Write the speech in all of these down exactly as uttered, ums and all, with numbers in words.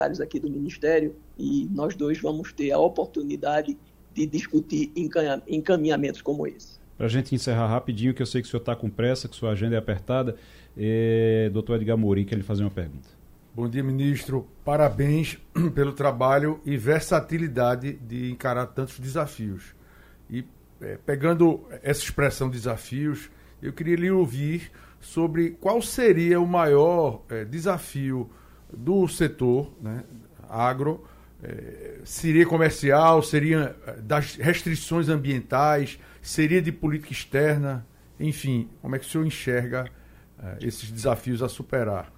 aqui do Ministério e nós dois vamos ter a oportunidade de discutir encaminhamentos como esse. Para a gente encerrar rapidinho, que eu sei que o senhor está com pressa, que sua agenda é apertada, é, doutor Edgar Morim quer lhe fazer uma pergunta. Bom dia, ministro. Parabéns pelo trabalho e versatilidade de encarar tantos desafios. E é, pegando essa expressão desafios, eu queria lhe ouvir sobre qual seria o maior é, desafio do setor, né, agro, é, seria comercial, seria das restrições ambientais, seria de política externa, enfim, como é que o senhor enxerga é, esses desafios a superar?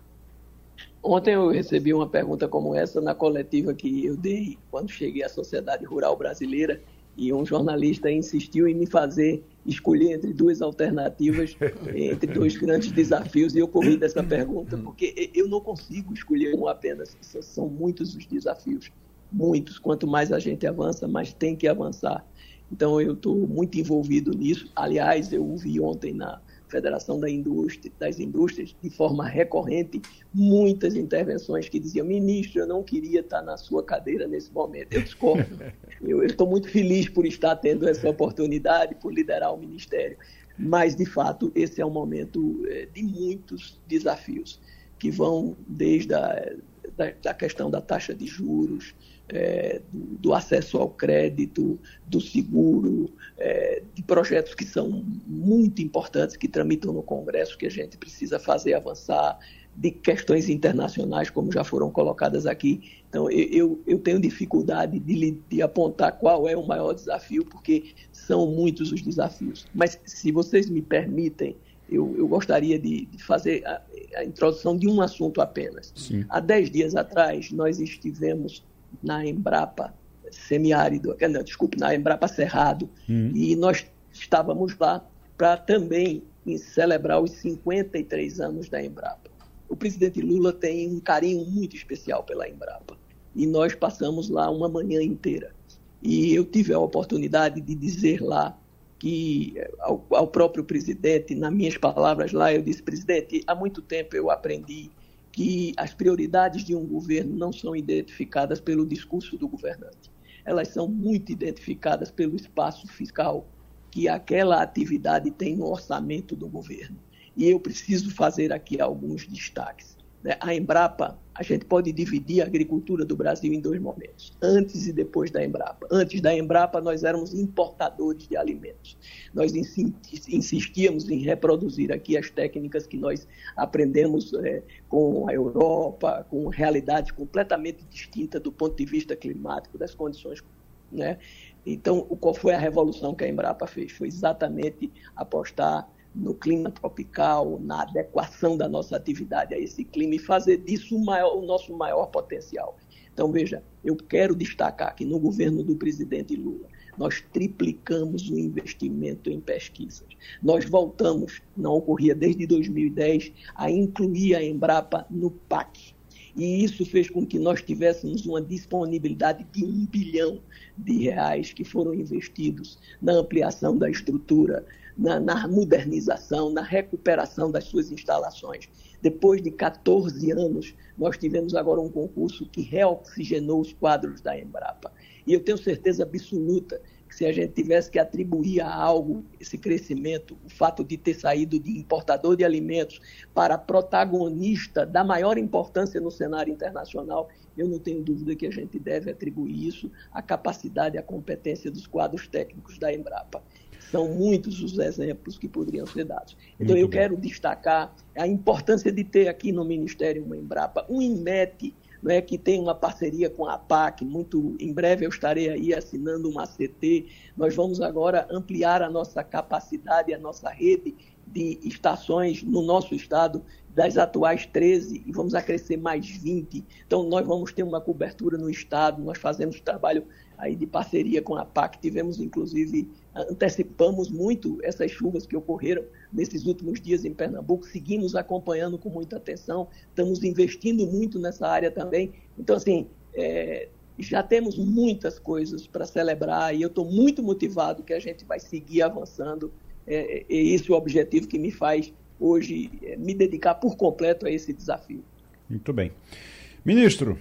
Ontem eu recebi uma pergunta como essa na coletiva que eu dei quando cheguei à Sociedade Rural Brasileira e um jornalista insistiu em me fazer escolher entre duas alternativas, entre dois grandes desafios, e eu corri dessa pergunta, porque eu não consigo escolher um apenas, são muitos os desafios, muitos, quanto mais a gente avança, mais tem que avançar. Então eu estou muito envolvido nisso, aliás, eu ouvi ontem na Federação da Indústria, das Indústrias, de forma recorrente, muitas intervenções que diziam: ministro, eu não queria estar na sua cadeira nesse momento. Eu discordo. Eu estou muito feliz por estar tendo essa oportunidade, por liderar o Ministério. Mas, de fato, esse é um momento é, de muitos desafios, que vão desde a da, da questão da taxa de juros, É, do, do acesso ao crédito, do seguro, é, de projetos que são muito importantes, que tramitam no Congresso, que a gente precisa fazer avançar, de questões internacionais, como já foram colocadas aqui. Então, eu, eu tenho dificuldade de, de apontar qual é o maior desafio, porque são muitos os desafios. Mas, se vocês me permitem, eu, eu gostaria de, de fazer a, a introdução de um assunto apenas. Sim. Há dez dias atrás, nós estivemos na Embrapa Semiárido, não, desculpe, na Embrapa Cerrado, uhum. E nós estávamos lá para também celebrar os cinquenta e três anos da Embrapa. O presidente Lula tem um carinho muito especial pela Embrapa e nós passamos lá uma manhã inteira. E eu tive a oportunidade de dizer lá que ao, ao próprio presidente, nas minhas palavras lá, eu disse: presidente, há muito tempo eu aprendi que as prioridades de um governo não são identificadas pelo discurso do governante. Elas são muito identificadas pelo espaço fiscal que aquela atividade tem no orçamento do governo. E eu preciso fazer aqui alguns destaques. A Embrapa, a gente pode dividir a agricultura do Brasil em dois momentos, antes e depois da Embrapa. Antes da Embrapa, nós éramos importadores de alimentos. Nós insistíamos em reproduzir aqui as técnicas que nós aprendemos é, com a Europa, com realidade completamente distinta do ponto de vista climático, das condições, né? Então, qual foi a revolução que a Embrapa fez? Foi exatamente apostar no clima tropical, na adequação da nossa atividade a esse clima e fazer disso o, maior, o nosso maior potencial. Então, veja, eu quero destacar que no governo do presidente Lula, nós triplicamos o investimento em pesquisas. Nós voltamos, não ocorria desde dois mil e dez, a incluir a Embrapa no P A C. E isso fez com que nós tivéssemos uma disponibilidade de um bilhão de reais que foram investidos na ampliação da estrutura, Na, na modernização, na recuperação das suas instalações. Depois de catorze anos, nós tivemos agora um concurso que reoxigenou os quadros da Embrapa. E eu tenho certeza absoluta que se a gente tivesse que atribuir a algo esse crescimento, o fato de ter saído de importador de alimentos para protagonista da maior importância no cenário internacional, eu não tenho dúvida que a gente deve atribuir isso à capacidade e à competência dos quadros técnicos da Embrapa. São muitos os exemplos que poderiam ser dados. Então, Muito eu bem. quero destacar a importância de ter aqui no Ministério uma Embrapa, um INMET, né, que tem uma parceria com a P A C. Muito em breve eu estarei aí assinando uma A C T. Nós vamos agora ampliar a nossa capacidade, a nossa rede de estações no nosso estado, das atuais treze, e vamos acrescer mais vinte. Então, nós vamos ter uma cobertura no estado, nós fazemos trabalho aí de parceria com a P A C. Tivemos, inclusive, antecipamos muito essas chuvas que ocorreram nesses últimos dias em Pernambuco, seguimos acompanhando com muita atenção, estamos investindo muito nessa área também. Então, assim, é, já temos muitas coisas para celebrar e eu estou muito motivado que a gente vai seguir avançando. É, é esse o objetivo que me faz hoje é, me dedicar por completo a esse desafio. Muito bem. Ministro,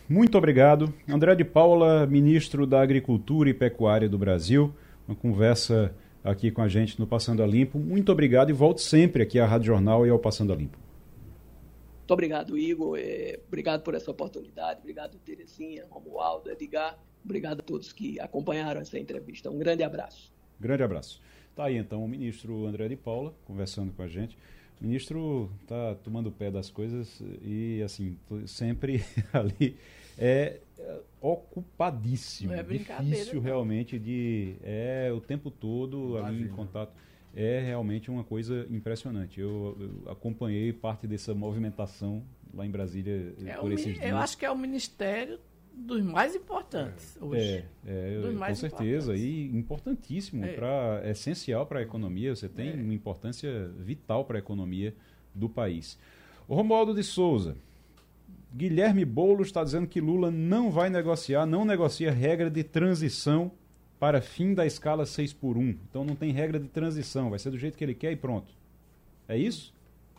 muito obrigado. André de Paula, ministro da Agricultura e Pecuária do Brasil, uma conversa aqui com a gente no Passando a Limpo. Muito obrigado e volte sempre aqui à Rádio Jornal e ao Passando a Limpo. Muito obrigado, Igor. É, obrigado por essa oportunidade. Obrigado, Terezinha, Romualdo, Edgar. Obrigado a todos que acompanharam essa entrevista. Um grande abraço. Grande abraço. Tá aí então o ministro André de Paula conversando com a gente. O ministro está tomando o pé das coisas e, assim, sempre ali é ocupadíssimo. Não é brincadeira, difícil não. realmente de... É o tempo todo ali Imagina. em contato. É realmente uma coisa impressionante. Eu, eu acompanhei parte dessa movimentação lá em Brasília É por o, esses dias. eu acho que é o ministério dos mais importantes É, hoje. é, Dos com mais certeza, importantes. e importantíssimo, É. pra, é essencial para a economia, você tem É. uma importância vital para a economia do país. O Romualdo de Souza, Guilherme Boulos está dizendo que Lula não vai negociar, não negocia regra de transição para fim da escala seis por um. Então não tem regra de transição, vai ser do jeito que ele quer e pronto. É isso?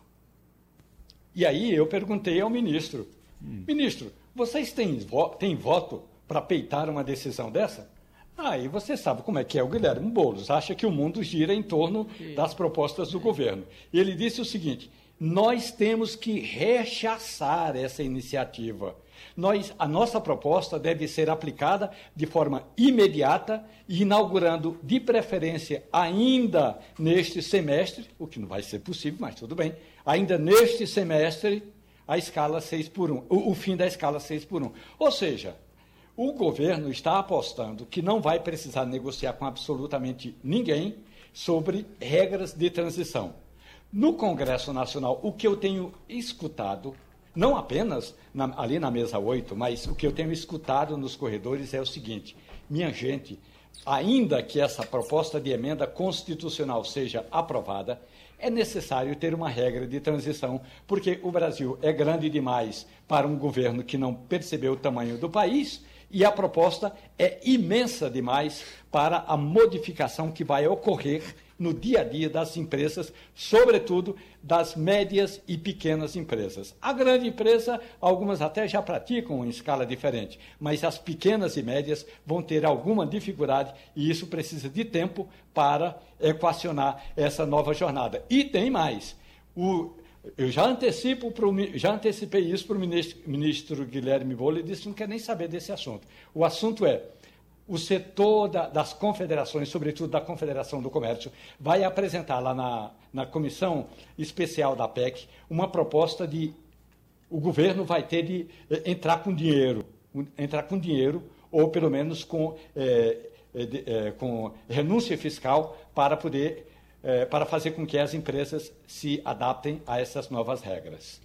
E aí eu perguntei ao ministro, hum. ministro, vocês têm, vo têm voto para peitar uma decisão dessa? Aí ah, você sabe como é que é o Guilherme Boulos, acha que o mundo gira em torno das propostas do governo. E ele disse o seguinte, nós temos que rechaçar essa iniciativa. Nós, a nossa proposta deve ser aplicada de forma imediata e inaugurando, de preferência, ainda neste semestre, o que não vai ser possível, mas tudo bem, ainda neste semestre, a escala seis por um, o, o fim da escala seis por um. Ou seja, o governo está apostando que não vai precisar negociar com absolutamente ninguém sobre regras de transição. No Congresso Nacional, o que eu tenho escutado, não apenas na, ali na mesa oito, mas o que eu tenho escutado nos corredores é o seguinte, minha gente, ainda que essa proposta de emenda constitucional seja aprovada, é necessário ter uma regra de transição, porque o Brasil é grande demais para um governo que não percebeu o tamanho do país e a proposta é imensa demais para a modificação que vai ocorrer no dia a dia das empresas, sobretudo das médias e pequenas empresas. A grande empresa, algumas até já praticam em escala diferente, mas as pequenas e médias vão ter alguma dificuldade e isso precisa de tempo para equacionar essa nova jornada. E tem mais. O, eu já, antecipo pro, já antecipei isso para o ministro, ministro Guilherme Boulos e disse que não quer nem saber desse assunto. O assunto é o setor da, das confederações, sobretudo da Confederação do Comércio, vai apresentar lá na, na Comissão Especial da P E C uma proposta de... O governo vai ter de eh, entrar com dinheiro, entrar com dinheiro, ou pelo menos com, eh, eh, eh, com renúncia fiscal para poder, eh, para fazer com que as empresas se adaptem a essas novas regras.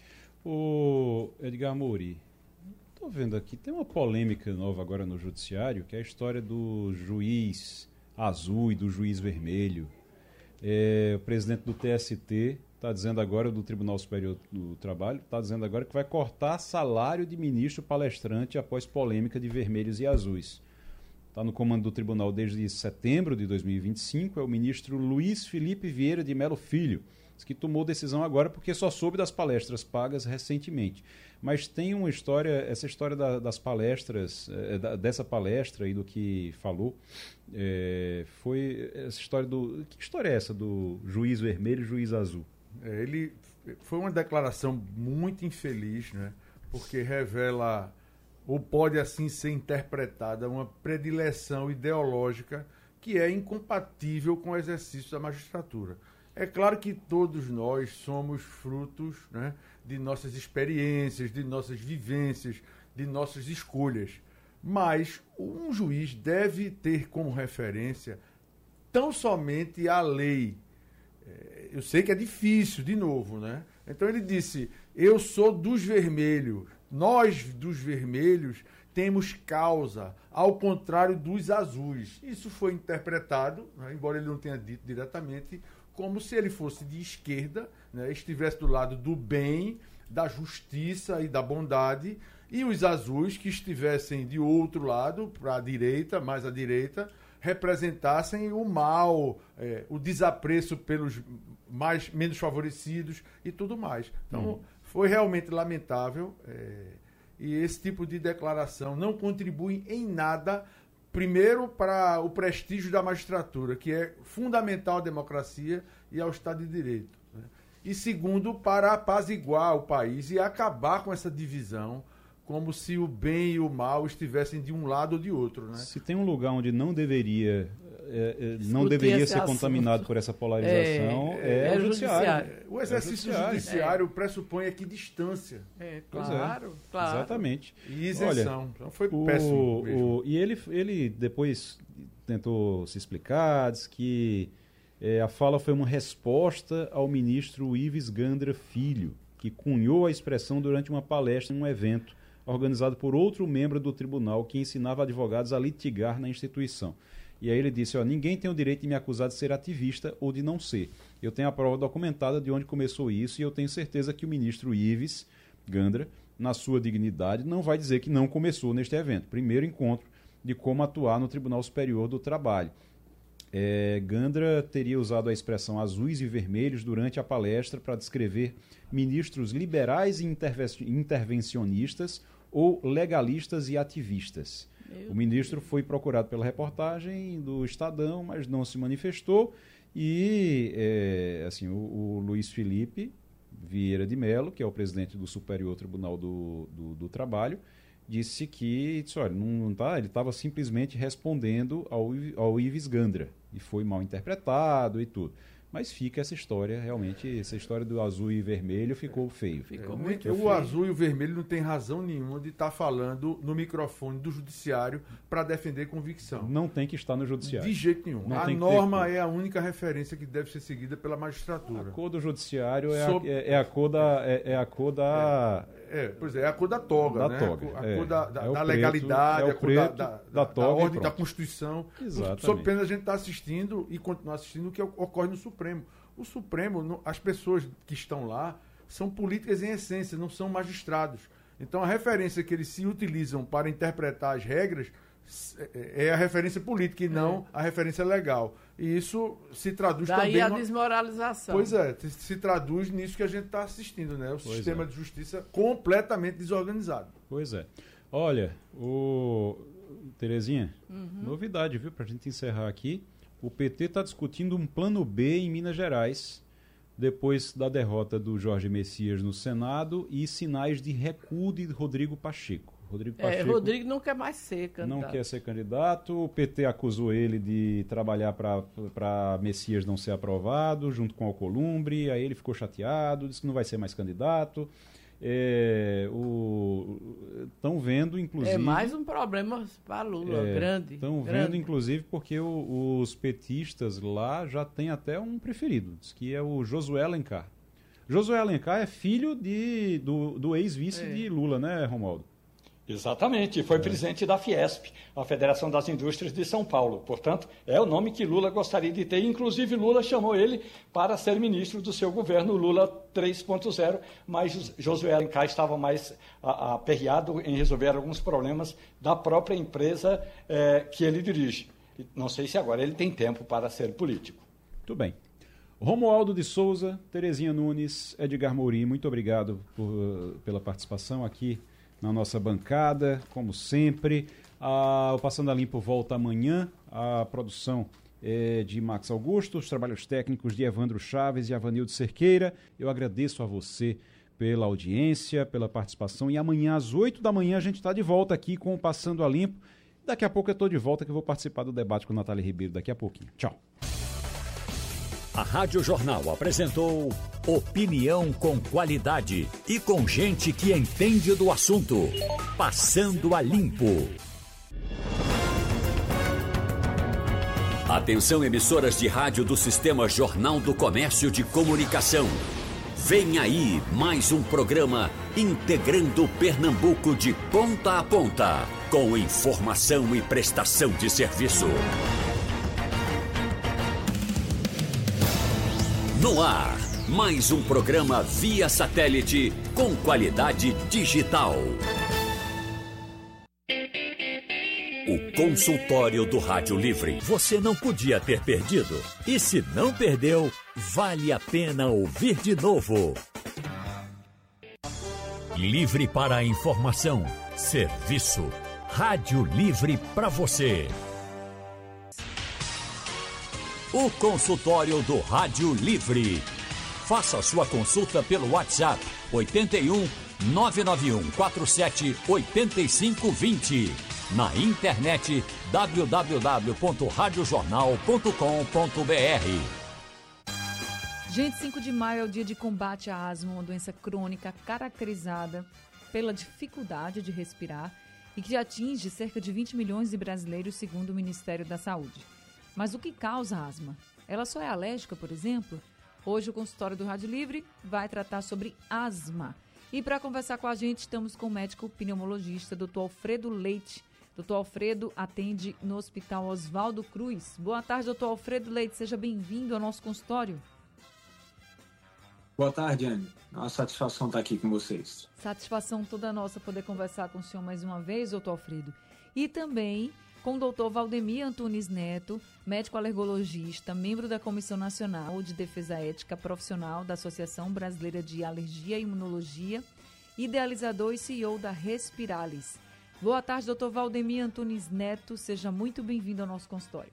O Edgar Mouri, estou vendo aqui, tem uma polêmica nova agora no judiciário, que é a história do juiz azul e do juiz vermelho. É, o presidente do T S T está dizendo agora, do Tribunal Superior do Trabalho, está dizendo agora que vai cortar salário de ministro palestrante após polêmica de vermelhos e azuis. Está no comando do tribunal desde setembro de dois mil e vinte e cinco, é o ministro Luiz Felipe Vieira de Melo Filho, que tomou decisão agora porque só soube das palestras pagas recentemente. Mas tem uma história, essa história da, das palestras, é, da, dessa palestra e do que falou, é, foi essa história do... Que história é essa do juiz vermelho e juiz azul? É, ele foi uma declaração muito infeliz, né? Porque revela, ou pode assim ser interpretada, uma predileção ideológica que é incompatível com o exercício da magistratura. É claro que todos nós somos frutos, né, de nossas experiências, de nossas vivências, de nossas escolhas. Mas um juiz deve ter como referência tão somente a lei. Eu sei que é difícil, de novo, né? Então ele disse, eu sou dos vermelhos, nós dos vermelhos temos causa, ao contrário dos azuis. Isso foi interpretado, né, embora ele não tenha dito diretamente, como se ele fosse de esquerda, né, estivesse do lado do bem, da justiça e da bondade, e os azuis que estivessem de outro lado, para a direita, mais à direita, representassem o mal, é, o desapreço pelos mais, menos favorecidos e tudo mais. Então, hum. foi realmente lamentável. É, e esse tipo de declaração não contribui em nada, primeiro, para o prestígio da magistratura, que é fundamental à democracia e ao Estado de Direito, né? E segundo, para apaziguar o país e acabar com essa divisão, como se o bem e o mal estivessem de um lado ou de outro, né? Se tem um lugar onde não deveria, é, é, não deveria ser assunto. contaminado por essa polarização, é, é, é o judiciário. judiciário. O exercício é judiciário, judiciário é. pressupõe equidistância. É, claro, é. claro. Exatamente. E isenção. Olha, então foi o, péssimo mesmo. O, e ele, ele depois tentou se explicar, disse que é, a fala foi uma resposta ao ministro Ives Gandra Filho, que cunhou a expressão durante uma palestra em um evento organizado por outro membro do tribunal que ensinava advogados a litigar na instituição. E aí ele disse, ó, ninguém tem o direito de me acusar de ser ativista ou de não ser. Eu tenho a prova documentada de onde começou isso e eu tenho certeza que o ministro Ives Gandra, na sua dignidade, não vai dizer que não começou neste evento. Primeiro encontro de como atuar no Tribunal Superior do Trabalho. É, Gandra teria usado a expressão azuis e vermelhos durante a palestra para descrever ministros liberais e intervencionistas ou legalistas e ativistas. Meu o ministro Deus. foi procurado pela reportagem do Estadão, mas não se manifestou. E é, assim, o, o Luiz Felipe Vieira de Mello, que é o presidente do Superior Tribunal do, do, do Trabalho, disse que disse, olha, não, não tá, ele estava simplesmente respondendo ao, ao Ives Gandra e foi mal interpretado e tudo. Mas fica essa história, realmente, essa história do azul e vermelho ficou feio. Ficou muito feio. O azul e o vermelho não tem razão nenhuma de estar tá falando no microfone do judiciário para defender convicção. Não tem que estar no judiciário. De jeito nenhum. Não a norma é a única referência que deve ser seguida pela magistratura. A cor do judiciário é, Sob... a, é, é a cor da... É, é a cor da... É, é, pois é, é a cor da toga, da né? toga, a, a é. cor da, da, é da legalidade, preto, é a cor preto, da, da, da, toga da ordem, da Constituição. Exatamente. Sob pena a gente está assistindo e continuar assistindo o que ocorre no Supremo. O Supremo, as pessoas que estão lá são políticas em essência, não são magistrados. Então a referência que eles se utilizam para interpretar as regras é a referência política e não é. a referência legal. E isso se traduz Daí também... a uma... desmoralização. Pois é, se traduz nisso que a gente está assistindo, né? O pois sistema é. de justiça completamente desorganizado. Pois é. Olha, o... Terezinha, uhum. novidade, viu? Para a gente encerrar aqui. O P T está discutindo um plano B em Minas Gerais, depois da derrota do Jorge Messias no Senado e sinais de recuo de Rodrigo Pacheco. Rodrigo Pacheco é, Rodrigo não quer mais ser candidato. Não quer ser candidato. O P T acusou ele de trabalhar para Messias não ser aprovado, junto com Alcolumbre. Aí ele ficou chateado, disse que não vai ser mais candidato. Estão é, vendo, inclusive... É mais um problema para Lula, é, grande. Estão vendo, inclusive, porque o, os petistas lá já têm até um preferido, diz que é o Josué Alencar. Josué Alencar é filho de, do, do ex-vice é. de Lula, né, Romualdo? Exatamente, foi é. presidente da Fiesp, a Federação das Indústrias de São Paulo. Portanto, é o nome que Lula gostaria de ter. Inclusive, Lula chamou ele para ser ministro do seu governo, Lula três ponto zero, mas Josué Alencar estava mais aperreado em resolver alguns problemas da própria empresa é, que ele dirige. Não sei se agora ele tem tempo para ser político. Muito bem. Romualdo de Souza, Terezinha Nunes, Edgar Mouri, muito obrigado por, pela participação aqui na nossa bancada, como sempre. Ah, o Passando a Limpo volta amanhã. A produção é de Max Augusto, os trabalhos técnicos de Evandro Chaves e Avanildo Cerqueira. Eu agradeço a você pela audiência, pela participação. E amanhã, às oito da manhã, a gente está de volta aqui com o Passando a Limpo. Daqui a pouco eu estou de volta, que eu vou participar do debate com a Natália Ribeiro daqui a pouquinho. Tchau. A Rádio Jornal apresentou opinião com qualidade e com gente que entende do assunto. Passando a Limpo. Atenção, emissoras de rádio do Sistema Jornal do Comércio de Comunicação. Vem aí mais um programa integrando Pernambuco de ponta a ponta, com informação e prestação de serviço. No ar, mais um programa via satélite com qualidade digital. O consultório do Rádio Livre. Você não podia ter perdido. E se não perdeu, vale a pena ouvir de novo. Livre para a informação, serviço. Rádio Livre para você. O consultório do Rádio Livre. Faça sua consulta pelo WhatsApp oito um nove nove um quatro sete oito cinco dois zero. Na internet w w w ponto rádio jornal ponto com ponto b r. Gente, cinco de maio é o dia de combate à asma, uma doença crônica caracterizada pela dificuldade de respirar e que atinge cerca de vinte milhões de brasileiros, segundo o Ministério da Saúde. Mas o que causa asma? Ela só é alérgica, por exemplo? Hoje o consultório do Rádio Livre vai tratar sobre asma. E para conversar com a gente, estamos com o médico pneumologista, doutor Alfredo Leite. doutor Alfredo atende no Hospital Oswaldo Cruz. Boa tarde, doutor Alfredo Leite. Seja bem-vindo ao nosso consultório. Boa tarde, Anne. É uma satisfação estar aqui com vocês. Satisfação toda nossa poder conversar com o senhor mais uma vez, doutor Alfredo. E também com o doutor Valdemir Antunes Neto, médico alergologista, membro da Comissão Nacional de Defesa Ética Profissional da Associação Brasileira de Alergia e Imunologia, idealizador e C E O da Respiralis. Boa tarde, doutor Valdemir Antunes Neto. Seja muito bem-vindo ao nosso consultório.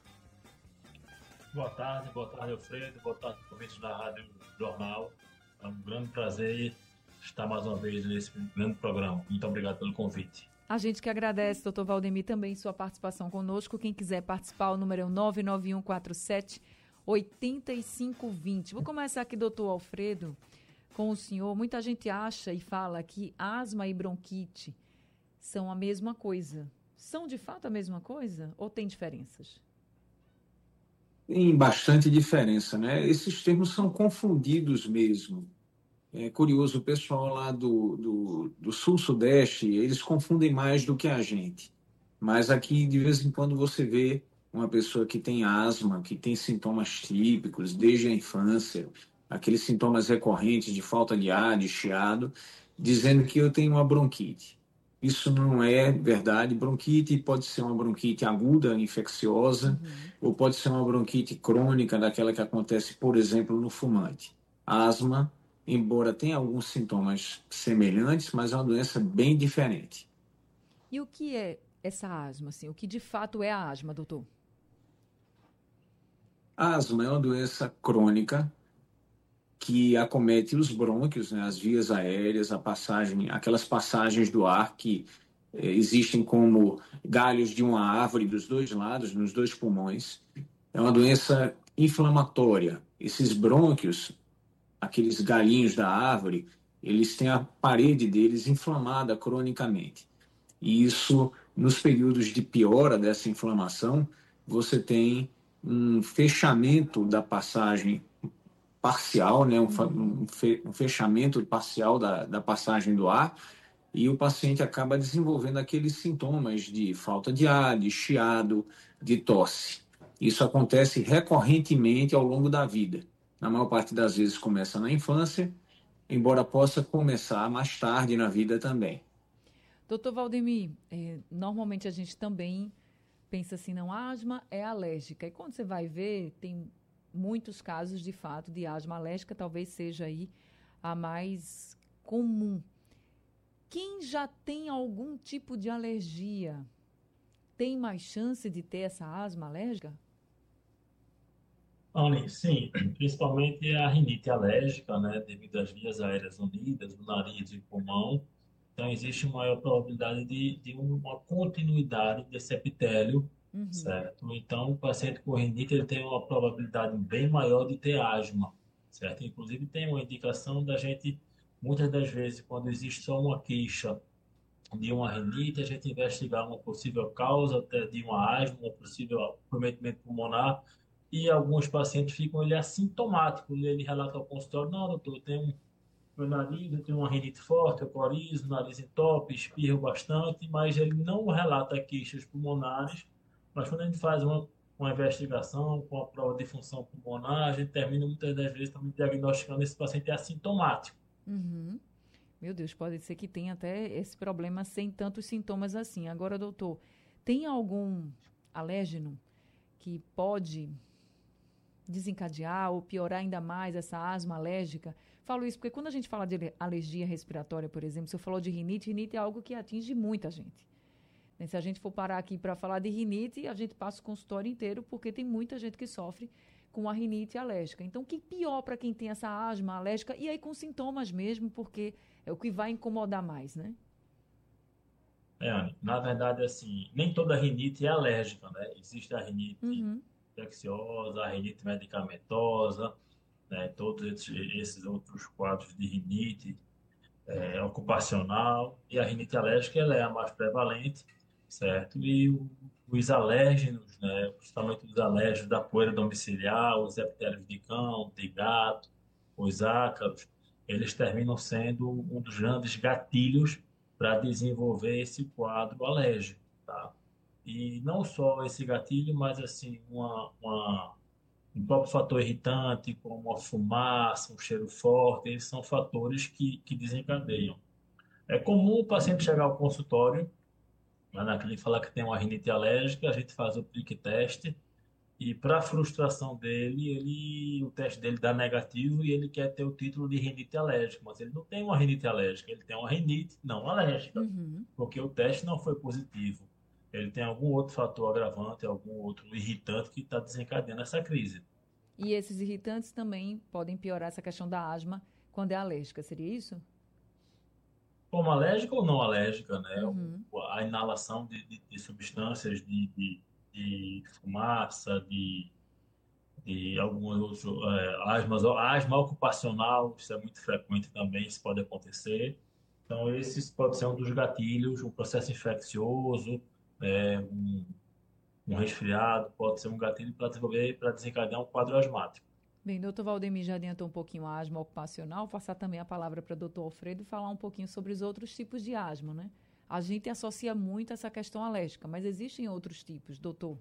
Boa tarde, boa tarde, Alfredo. Boa tarde, ouvintes da Rádio Jornal. É um grande prazer estar mais uma vez nesse grande programa. Muito obrigado pelo convite. A gente que agradece, doutor Valdemir, também sua participação conosco. Quem quiser participar, o número é o nove nove um quatro sete oito cinco dois zero. Vou começar aqui, doutor Alfredo, com o senhor. Muita gente acha e fala que asma e bronquite são a mesma coisa. São de fato a mesma coisa ou tem diferenças? Tem bastante diferença, né? Esses termos são confundidos mesmo. É curioso, o pessoal lá do, do, do sul-sudeste, eles confundem mais do que a gente. Mas aqui, de vez em quando, você vê uma pessoa que tem asma, que tem sintomas típicos desde a infância, aqueles sintomas recorrentes de falta de ar, de chiado, dizendo que eu tenho uma bronquite. Isso não é verdade. Bronquite pode ser uma bronquite aguda, infecciosa, uhum. ou pode ser uma bronquite crônica, daquela que acontece, por exemplo, no fumante. A asma, embora tenha alguns sintomas semelhantes, mas é uma doença bem diferente. E o que é essa asma, assim? O que de fato é a asma, doutor? A asma é uma doença crônica que acomete os brônquios, né, as vias aéreas, a passagem, aquelas passagens do ar que eh, existem como galhos de uma árvore dos dois lados, nos dois pulmões. É uma doença inflamatória. Esses brônquios, aqueles galhinhos da árvore, eles têm a parede deles inflamada cronicamente. E isso, nos períodos de piora dessa inflamação, você tem um fechamento da passagem parcial, né, um, um, fe, um fechamento parcial da, da passagem do ar, e o paciente acaba desenvolvendo aqueles sintomas de falta de ar, de chiado, de tosse. Isso acontece recorrentemente ao longo da vida. Na maior parte das vezes começa na infância, embora possa começar mais tarde na vida também. Doutor Valdemir, é, normalmente a gente também pensa assim, não, asma é alérgica. E quando você vai ver, tem muitos casos, de fato, de asma alérgica, talvez seja aí a mais comum. Quem já tem algum tipo de alergia, tem mais chance de ter essa asma alérgica? Olha, sim, principalmente a rinite alérgica, né, devido às vias aéreas unidas, do nariz e pulmão. Então, existe maior probabilidade de, de uma continuidade desse epitélio. Uhum. Certo? Então, o paciente com rinite ele tem uma probabilidade bem maior de ter asma, certo? Inclusive, tem uma indicação da gente, muitas das vezes, quando existe só uma queixa de uma rinite, a gente investigar uma possível causa de uma asma, um possível comprometimento pulmonar, e alguns pacientes ficam ele assintomático, ele relata ao consultório, não, doutor, eu tenho meu nariz, eu tenho uma rinite forte, eu corizo, nariz entope, espirro bastante, mas ele não relata queixas pulmonares. Mas quando a gente faz uma, uma investigação com a prova de função pulmonar, a gente termina muitas das vezes também diagnosticando esse paciente assintomático. Uhum. Meu Deus, pode ser que tenha até esse problema sem tantos sintomas assim. Agora, doutor, tem algum alérgeno que pode desencadear ou piorar ainda mais essa asma alérgica? Falo isso porque quando a gente fala de alergia respiratória, por exemplo, você falou de rinite, rinite é algo que atinge muita gente. Se a gente for parar aqui para falar de rinite, a gente passa o consultório inteiro, porque tem muita gente que sofre com a rinite alérgica. Então, o que pior para quem tem essa asma alérgica, e aí com sintomas mesmo, porque é o que vai incomodar mais, né? É, Anny, na verdade, assim, nem toda rinite é alérgica, né? Existe a rinite Uhum. infecciosa, a rinite medicamentosa, né? Todos esses, esses outros quadros de rinite é, ocupacional, e a rinite alérgica ela é a mais prevalente, certo? E o, os alérgenos, né? Principalmente os alérgenos da poeira domiciliar, os epitérios de cão, de gato, os ácaros, eles terminam sendo um dos grandes gatilhos para desenvolver esse quadro alérgico, tá? E não só esse gatilho, mas assim, uma, uma, um próprio fator irritante, como a fumaça, um cheiro forte, eles são fatores que, que desencadeiam. É comum o paciente chegar ao consultório, lá na clínica, falar que tem uma rinite alérgica, a gente faz o prick teste, e para a frustração dele, ele, o teste dele dá negativo e ele quer ter o título de rinite alérgica, mas ele não tem uma rinite alérgica, ele tem uma rinite não alérgica, Uhum. porque o teste não foi positivo. Ele tem algum outro fator agravante, algum outro irritante que está desencadeando essa crise. E esses irritantes também podem piorar essa questão da asma quando é alérgica, seria isso? Como alérgica ou não alérgica, né? Uhum. A inalação de, de, de substâncias de, de, de fumaça, de, de algumas outras é, asmas, asma ocupacional, isso é muito frequente também, isso pode acontecer. Então, esses pode ser um dos gatilhos, um processo infeccioso, é, um, um resfriado, pode ser um gatilho para desenvolver, para desencadear um quadro asmático. Bem, doutor Valdemir já adiantou um pouquinho a asma ocupacional, vou passar também a palavra para o doutor Alfredo falar um pouquinho sobre os outros tipos de asma, né? A gente associa muito essa questão alérgica, mas existem outros tipos, doutor?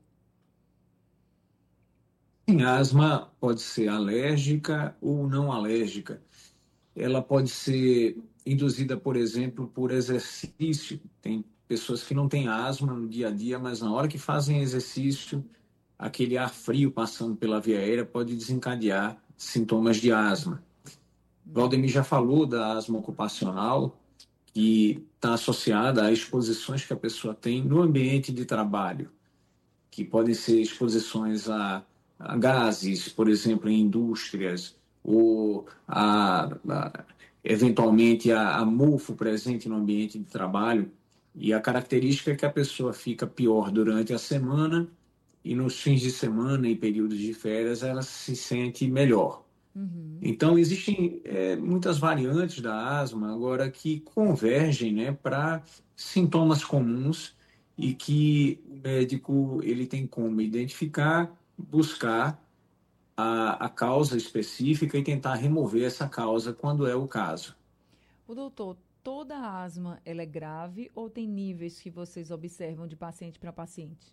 Sim, a asma pode ser alérgica ou não alérgica. Ela pode ser induzida, por exemplo, por exercício. Tem pessoas que não têm asma no dia a dia, mas na hora que fazem exercício, aquele ar frio passando pela via aérea pode desencadear sintomas de asma. Valdemir já falou da asma ocupacional, que está associada a exposições que a pessoa tem no ambiente de trabalho, que podem ser exposições a, a gases, por exemplo, em indústrias, ou a, a, eventualmente a, a mofo presente no ambiente de trabalho. E a característica é que a pessoa fica pior durante a semana e nos fins de semana e períodos de férias ela se sente melhor. Uhum. Então, existem é, muitas variantes da asma agora que convergem, né, para sintomas comuns e que o médico ele tem como identificar, buscar a, a causa específica e tentar remover essa causa quando é o caso. O doutor, toda asma ela é grave ou tem níveis que vocês observam de paciente para paciente?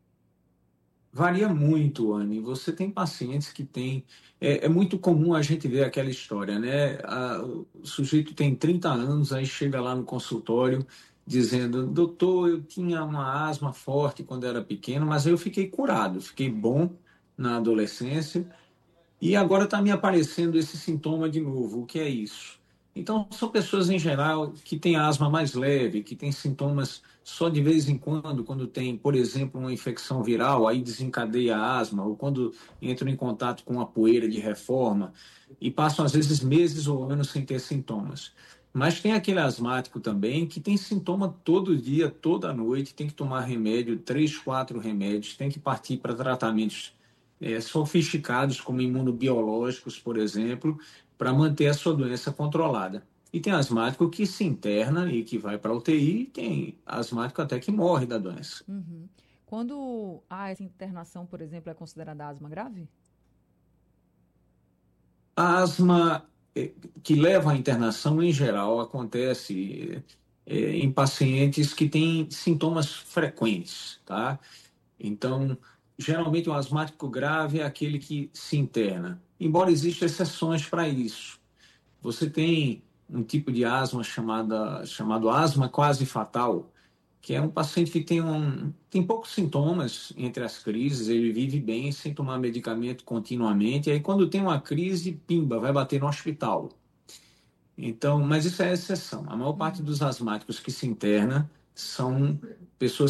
Varia muito, Anny. Você tem pacientes que têm... É, é muito comum a gente ver aquela história, né? A, o sujeito tem trinta anos, aí chega lá no consultório dizendo, doutor, eu tinha uma asma forte quando era pequeno, mas eu fiquei curado, fiquei bom na adolescência e agora está me aparecendo esse sintoma de novo. O que é isso? Então, são pessoas em geral que têm asma mais leve, que têm sintomas só de vez em quando, quando tem, por exemplo, uma infecção viral, aí desencadeia a asma, ou quando entram em contato com a poeira de reforma, e passam às vezes meses ou anos sem ter sintomas. Mas tem aquele asmático também que tem sintoma todo dia, toda noite, tem que tomar remédio, três, quatro remédios, tem que partir para tratamentos é, sofisticados, como imunobiológicos, por exemplo, para manter a sua doença controlada. E tem asmático que se interna e que vai para a U T I, e tem asmático até que morre da doença. Uhum. Quando há essa internação, por exemplo, é considerada asma grave? A asma que leva à internação, em geral, acontece é, em pacientes que têm sintomas frequentes, tá? Então, geralmente, o asmático grave é aquele que se interna, embora existam exceções para isso. Você tem um tipo de asma chamada, chamado asma quase fatal, que é um paciente que tem, um, tem poucos sintomas entre as crises, ele vive bem sem tomar medicamento continuamente, e aí quando tem uma crise, pimba, vai bater no hospital. Então, mas isso é exceção. A maior parte dos asmáticos que se interna são pessoas